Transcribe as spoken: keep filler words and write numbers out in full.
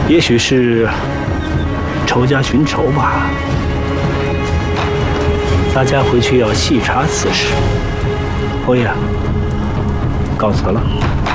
也许是仇家寻仇吧。大家回去要细查此事。侯爷，告辞了。